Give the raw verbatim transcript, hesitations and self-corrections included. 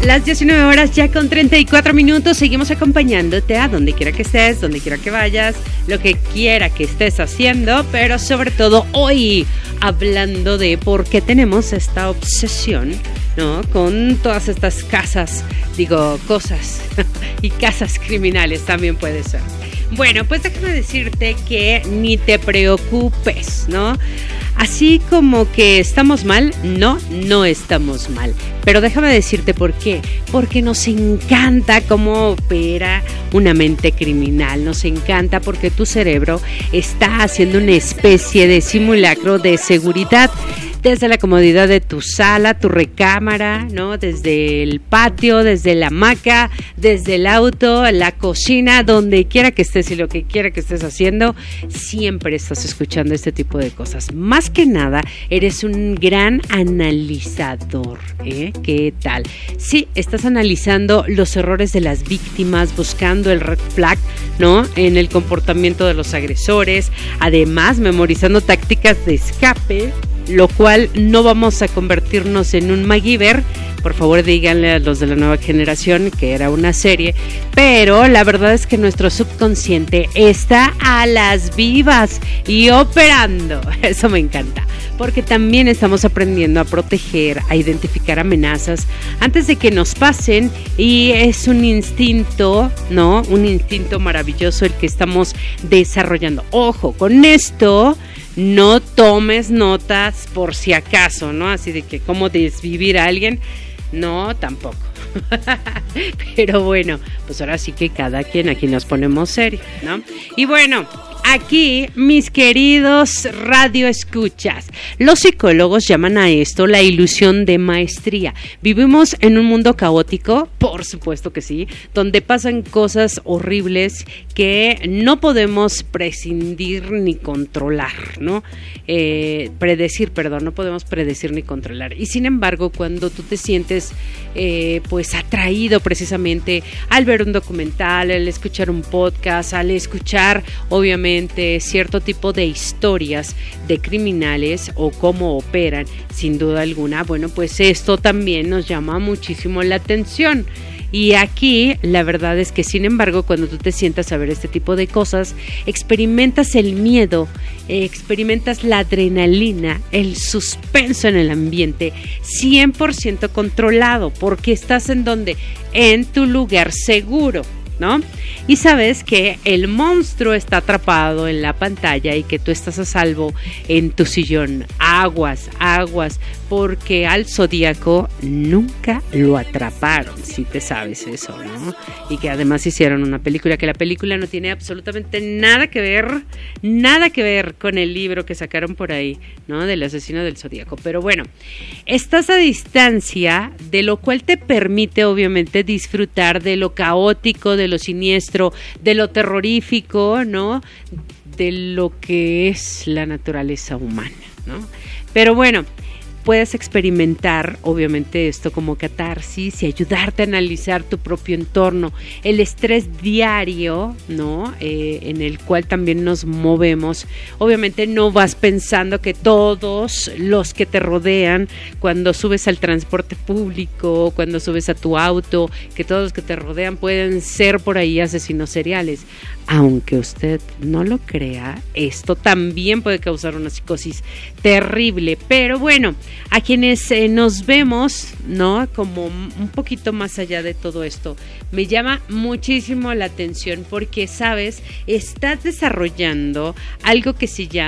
Las diecinueve horas ya con treinta y cuatro minutos, seguimos acompañándote a donde quiera que estés, donde quiera que vayas, lo que quiera que estés haciendo, pero sobre todo hoy hablando de por qué tenemos esta obsesión, ¿no? Con todas estas casas, digo, cosas y casas criminales también puede ser. Bueno, pues déjame decirte que ni te preocupes, ¿no? Así como que estamos mal, no, no estamos mal. Pero déjame decirte por qué. Porque nos encanta cómo opera una mente criminal. Nos encanta porque tu cerebro está haciendo una especie de simulacro de seguridad. Desde la comodidad de tu sala, tu recámara, ¿no? Desde el patio, desde la hamaca, desde el auto, la cocina, donde quiera que estés y lo que quiera que estés haciendo, siempre estás escuchando este tipo de cosas. Más que nada, eres un gran analizador, ¿eh? ¿Qué tal? Sí, estás analizando los errores de las víctimas, buscando el red flag, ¿no? En el comportamiento de los agresores, además memorizando tácticas de escape, lo cual no vamos a convertirnos en un MacGyver. Por favor, díganle a los de la nueva generación que era una serie, pero la verdad es que nuestro subconsciente está a las vivas y operando. Eso me encanta, porque también estamos aprendiendo a proteger, a identificar amenazas antes de que nos pasen, y es un instinto, ¿no? Un instinto maravilloso el que estamos desarrollando. Ojo, con esto no tomes notas por si acaso, ¿no? Así de que cómo desvivir a alguien, no, tampoco. Pero bueno, pues ahora sí que cada quien, aquí nos ponemos serio, ¿no? Y bueno, aquí, mis queridos radioescuchas, los psicólogos llaman a esto la ilusión de maestría. Vivimos en un mundo caótico, por supuesto que sí, donde pasan cosas horribles que no podemos prescindir ni controlar, ¿no? Eh, predecir, perdón, no podemos predecir ni controlar. Y sin embargo, cuando tú te sientes eh, pues atraído precisamente al ver un documental, al escuchar un podcast, al escuchar obviamente cierto tipo de historias de criminales o cómo operan, sin duda alguna, bueno, pues esto también nos llama muchísimo la atención. Y aquí la verdad es que, sin embargo, cuando tú te sientas a ver este tipo de cosas, experimentas el miedo, eh, experimentas la adrenalina, el suspenso en el ambiente, cien por ciento controlado, porque estás en donde, en tu lugar seguro, ¿no? Y sabes que el monstruo está atrapado en la pantalla y que tú estás a salvo en tu sillón. Aguas, aguas, porque al Zodíaco nunca lo atraparon, si te sabes eso, ¿no? Y que además hicieron una película, que la película no tiene absolutamente nada que ver, nada que ver con el libro que sacaron por ahí, ¿no? Del asesino del Zodíaco. Pero bueno, estás a distancia, de lo cual te permite obviamente disfrutar de lo caótico, de lo siniestro, de lo terrorífico, ¿no? De lo que es la naturaleza humana, ¿no? Pero bueno, puedes experimentar obviamente esto como catarsis y ayudarte a analizar tu propio entorno, el estrés diario, ¿no? Eh, en el cual también nos movemos. Obviamente no vas pensando que todos los que te rodean, cuando subes al transporte público, cuando subes a tu auto, que todos los que te rodean pueden ser por ahí asesinos seriales. Aunque usted no lo crea, esto también puede causar una psicosis terrible. Pero bueno, a quienes eh, nos vemos, ¿no? Como un poquito más allá de todo esto, me llama muchísimo la atención porque, ¿sabes? Estás desarrollando algo que se llama